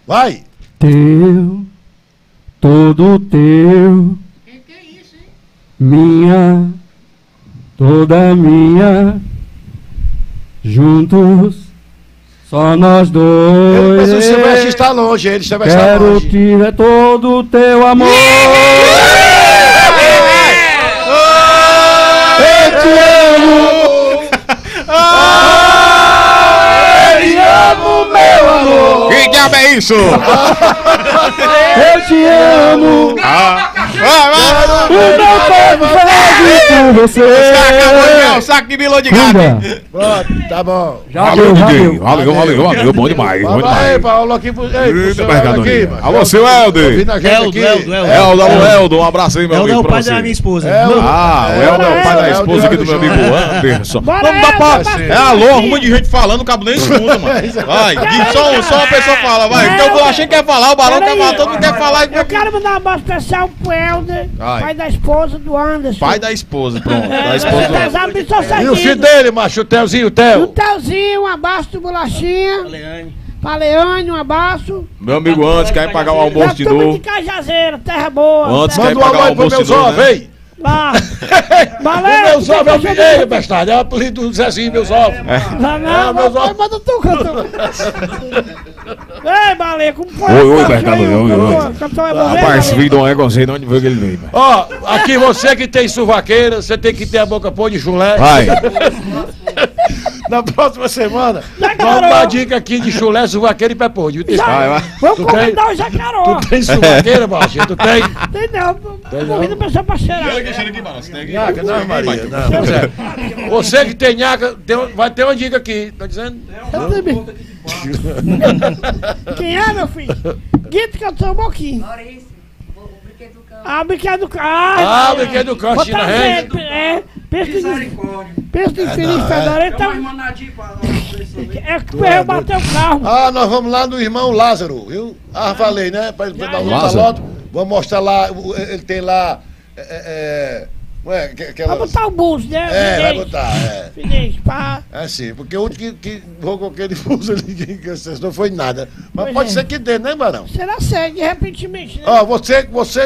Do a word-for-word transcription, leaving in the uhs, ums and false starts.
Vai. Teu, todo teu. Que que é isso, hein? Minha, toda minha, juntos, só nós dois. Mas o Silvestre está longe, ele Silvestre está Quero longe. te ver todo o teu amor. Eu te amo. Eu te amo, meu amor. Que diabo é isso? Eu te amo. Ah. Vai, vai. O meu povo faz por você. Acabou de ganhar o saco de bilhão de gato. Cuida. Pronto, tá bom. Já Valeu, deu, já D J. deu. Valeu, valeu, valeu. Bom demais, bom Vai, vai, demais. Paulo, aqui pro, ei, pro Eita, seu mercadoria. Helder aqui, mano. Alô, seu Helder. Ouvindo a gente Eldo, aqui. Eldo, Eldo. Eldo, alô, Eldo, um abraço aí, meu Eldo é amigo. o pra pai você. da minha esposa. Eldo. Ah, o Eldo é o pai da Eldo, esposa aqui do meu Eldo, amigo Eldo. Anderson. Bora, Vamos dar Eldo, pra... vai. É alô, arruma de gente falando, o cabo nem escuta, mano. Vai, diz só, um- só uma pessoa fala, vai. Então eu achei que quer falar, o Barão quer falar, todo mundo quer falar. Eu quero mandar um abraço especial pro Helder, Ai. pai da esposa do Anderson. Pai da esposa, pronto. É, Da esposa do... casado de só E o filho seguido. dele, macho, o Telzinho, o O Tel. Telzinho, um abraço do Bolachinha. Leane. Pra Leane, um abraço. Meu amigo antes quer pagar o Da almoço de turma de novo. Cajazeira, terra boa. Antes terra... quer Manda um pagar o alô aí pro almoço meu de novo, ovos, né? hein? Lá. O Valeu. meu ovos é o Mineiro, bestado. É o apelido do Zezinho, meus ovos. Não, não, É, meus não, ovos. manda tu, cantor. Ei, Baleia, como foi? Oi, oi, Cantor, Mercado, hein, oi, oi, cantor, oi. cantor é bom, Rapaz, esse Baleia? vídeo não é gostei de onde foi que ele veio, velho. Ó, aqui você que tem suvaqueira, você tem que ter a boca pôr de chulé. Vai. Na próxima semana, Jacaró. vamos dar dica aqui de chulé, suvaqueira e pé podre. Tu Vai, vai. Vamos Tu tem- convidar o Jacaró. tem suvaqueira, baixinho? Tu tem? Tem não, convida a pessoa pra cheirar. Nhaca, não, Maria, não. Zé. Você que tem nhaca, tem, vai ter uma dica aqui, tá dizendo? Quem é, meu filho? Guito que eu sou um pouquinho. Maurício, o o brinquedo do cão. Ah, brinquedo do carro. Ah, brinquedo do Vou canto, China trazer, Rende. é, pensa em Misericórdia. pensa em feliz é. fedorento, Tem então, uma irmã Nadir pra lá. é que o perro bateu o carro. Ah, nós vamos lá no irmão Lázaro, viu? Ah, falei, né? Pra ele dar um Lázaro? lote. Vamos mostrar lá, o- ele tem lá. É, é, é, não é, que- Vai aquelas- botar o buço, né? É, vai Finês. botar, é. Finês, pá. É sim, porque o único que, que vou com aquele fuso ali, que, que não foi nada. Mas Pois pode é. ser que dê, né, Barão? Será sério, de repentemente, né? Ó, você, você